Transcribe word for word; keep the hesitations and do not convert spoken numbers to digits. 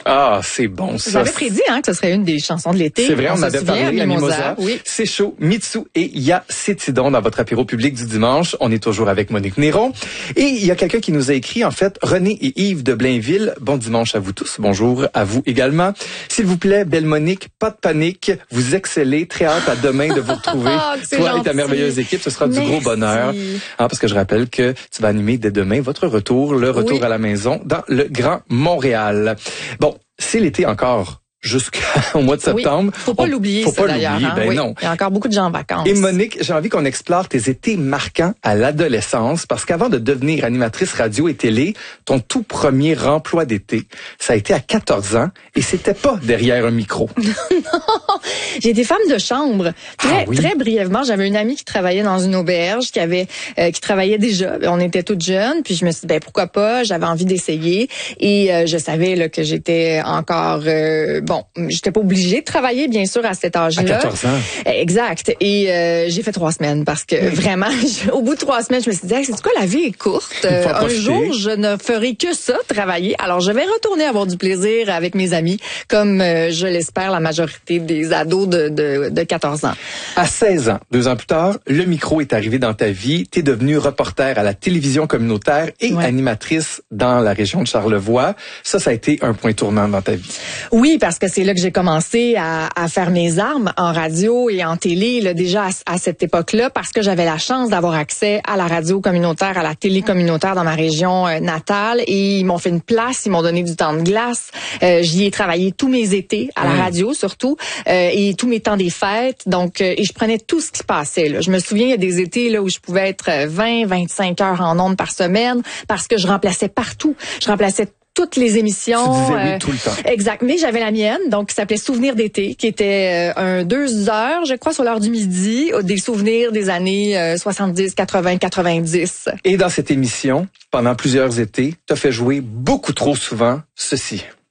Ah, c'est bon ça. Vous avez prédit hein, que ce serait une des chansons de l'été. C'est vrai, on, on avait souvient, parlé à Mimosa. Mimosa. Oui. C'est chaud. Mitsu et Ya Cétidon dans votre apéro public du dimanche. On est toujours avec Monique Néron. Et il y a quelqu'un qui nous a écrit, en fait, René et Yves de Blainville. Bon dimanche à vous tous. Bonjour à vous également. S'il vous plaît, belle Monique, pas de panique. Vous excellez. Très hâte à demain de vous retrouver. oh, Toi et ta merveilleuse équipe. Ce sera Merci. du gros bonheur. Hein, parce que je rappelle que tu vas animer dès demain votre retour, le retour oui. à la maison dans le Grand Montréal. Bon, c'est l'été encore. Jusqu'au mois de septembre. Oui, faut pas l'oublier, faut ça, pas d'ailleurs. l'oublier, Hein? ben oui. non. Il y a encore beaucoup de gens en vacances. Et Monique, j'ai envie qu'on explore tes étés marquants à l'adolescence, parce qu'avant de devenir animatrice radio et télé, ton tout premier emploi d'été, ça a été à quatorze ans, et c'était pas derrière un micro. non, j'ai été femme de chambre. Très, ah oui? très brièvement, j'avais une amie qui travaillait dans une auberge, qui avait, euh, qui travaillait déjà. On était toutes jeunes, puis je me suis dit, ben pourquoi pas. J'avais envie d'essayer, et euh, je savais là que j'étais encore, euh, bon, j'étais pas obligée de travailler, bien sûr, à cet âge-là. À quatorze ans. Exact. Et euh, j'ai fait trois semaines parce que oui. vraiment, je, au bout de trois semaines, je me suis dit, hey, c'est quoi, la vie est courte. Euh, un jour, je ne ferai que ça, travailler. Alors, je vais retourner avoir du plaisir avec mes amis, comme euh, je l'espère la majorité des ados de, de, de quatorze ans. À seize ans, deux ans plus tard, le micro est arrivé dans ta vie. T'es devenue reporter à la télévision communautaire et ouais. animatrice dans la région de Charlevoix. Ça, ça a été un point tournant dans ta vie. Oui, parce que c'est là que j'ai commencé à, à faire mes armes en radio et en télé, là, déjà à, à cette époque-là, parce que j'avais la chance d'avoir accès à la radio communautaire, à la télé communautaire dans ma région euh, natale, et ils m'ont fait une place, ils m'ont donné du temps de glace. Euh, j'y ai travaillé tous mes étés, à la mmh. radio surtout, euh, et tous mes temps des fêtes, donc euh, et je prenais tout ce qui passait. Là. Je me souviens, il y a des étés là où je pouvais être vingt, vingt-cinq heures en ondes par semaine, parce que je remplaçais partout. Je remplaçais toutes les émissions. Tu disais oui euh, tout le temps. Exact. Mais j'avais la mienne, donc qui s'appelait Souvenirs d'été, qui était euh, un deux heures, je crois, sur l'heure du midi, des souvenirs des années euh, soixante-dix, quatre-vingts, quatre-vingt-dix. Et dans cette émission, pendant plusieurs étés, t'as fait jouer beaucoup trop souvent ceci.